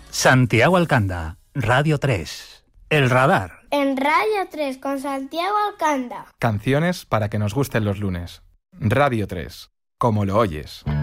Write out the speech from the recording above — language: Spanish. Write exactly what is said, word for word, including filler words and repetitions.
Santiago Alcanda, Radio tres. El Radar. En Radio tres con Santiago Alcanda. Canciones para que nos gusten los lunes. Radio tres. Como lo oyes.